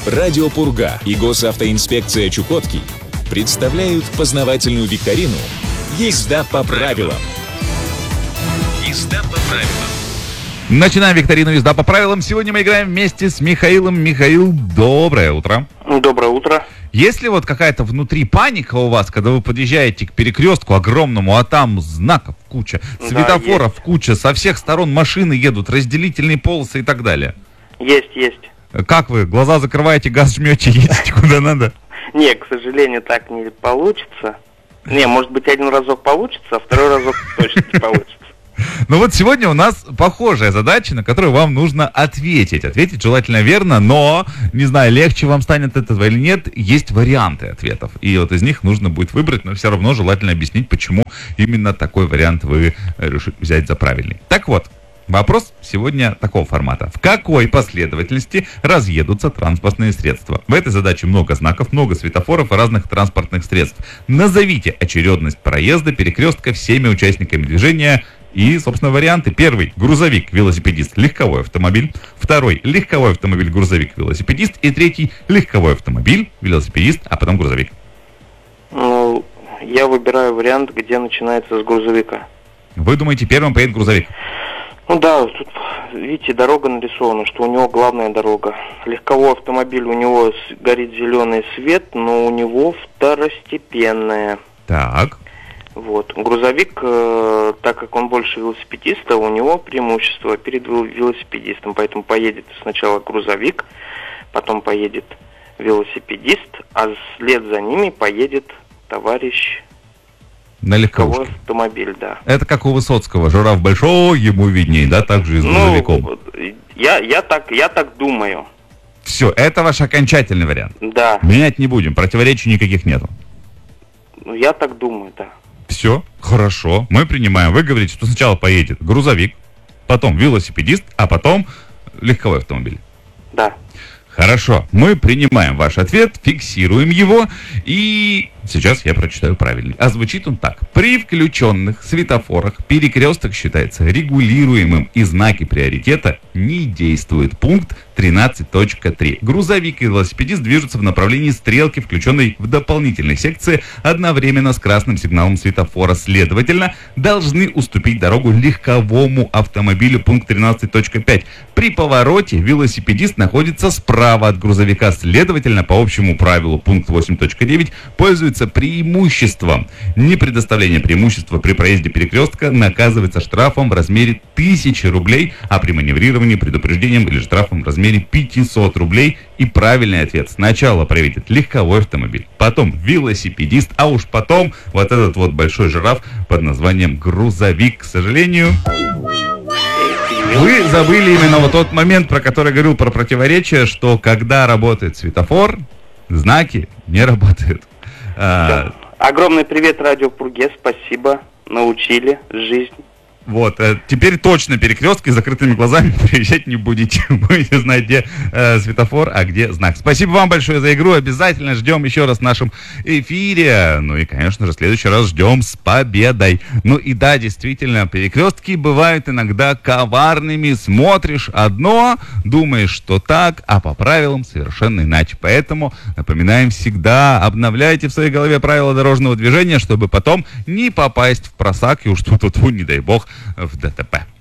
Радио Пурга и Госавтоинспекция Чукотки представляют познавательную викторину «Езда по правилам». Езда по правилам. Начинаем викторину «Езда по правилам». Сегодня мы играем вместе с Михаилом. Михаил, доброе утро. Доброе утро. Есть ли вот какая-то внутри паника у вас, когда вы подъезжаете к перекрестку огромному, а там знаков куча, светофоров куча, со всех сторон машины едут, разделительные полосы и так далее? Есть. Как вы? Глаза закрываете, газ жмете, едете куда надо? Не, к сожалению, так не получится. Не, может быть, один разок получится, а второй разок точно не получится. Ну вот сегодня у нас похожая задача, на которую вам нужно ответить. Ответить желательно верно, но, не знаю, легче вам станет это или нет, есть варианты ответов. И вот из них нужно будет выбрать, но все равно желательно объяснить, почему именно такой вариант вы решили взять за правильный. Так вот, вопрос сегодня такого формата. В какой последовательности разъедутся транспортные средства? В этой задаче много знаков, много светофоров и разных транспортных средств. Назовите очередность проезда перекрестка всеми участниками движения. И, собственно, варианты. Первый – грузовик, велосипедист, легковой автомобиль. Второй – легковой автомобиль, грузовик, велосипедист. И третий – легковой автомобиль, велосипедист, а потом грузовик. Ну, я выбираю вариант, где начинается с грузовика. Вы думаете, первым поедет грузовик? Ну да, тут, видите, дорога нарисована, что у него главная дорога. Легковой автомобиль, у него горит зеленый свет, но у него второстепенная. Так. Вот. Грузовик, так как он больше велосипедиста, у него преимущество перед велосипедистом, поэтому поедет сначала грузовик, потом поедет велосипедист, а вслед за ними поедет товарищ на легковушке. Легковой автомобиль, да. Это как у Высоцкого, жираф большой, ему видней, да, так же и с грузовиком. Я так думаю. Все, это ваш окончательный вариант. Да. Менять не будем, противоречий никаких нету. Ну, я так думаю, да. Все, хорошо, мы принимаем. Вы говорите, что сначала поедет грузовик, потом велосипедист, а потом легковой автомобиль. Да. Хорошо, мы принимаем ваш ответ, фиксируем его, и сейчас я прочитаю правильный. А звучит он так. При включенных светофорах перекресток считается регулируемым, и знаки приоритета не действуют. Пункт 13.3. Грузовик и велосипедист движутся в направлении стрелки, включенной в дополнительной секции, одновременно с красным сигналом светофора. Следовательно, должны уступить дорогу легковому автомобилю. Пункт 13.5. При повороте велосипедист находится справа от грузовика. Следовательно, по общему правилу пункт 8.9 пользуется преимуществом. Непредоставление преимущества при проезде перекрестка наказывается штрафом в размере 1000 рублей, а при маневрировании предупреждением или штрафом в размере 500 рублей. И правильный ответ: сначала проедет легковой автомобиль, потом велосипедист, а уж потом вот этот вот большой жираф под названием грузовик. К сожалению, вы забыли именно вот тот момент, про который говорил, про противоречие, что когда работает светофор, знаки не работают. Огромный привет Радио Пурге, спасибо, научили жизнь. Вот, теперь точно перекрестки с закрытыми глазами приезжать не будете. Будете знать, где светофор, а где знак. Спасибо вам большое за игру. Обязательно ждем еще раз в нашем эфире. Ну и, конечно же, в следующий раз ждем с победой. Ну и да, действительно, перекрестки бывают иногда коварными. Смотришь одно, думаешь, что так, а по правилам совершенно иначе. Поэтому напоминаем всегда, обновляйте в своей голове правила дорожного движения, чтобы потом не попасть в просак и уж тут, не дай бог, в ДТП.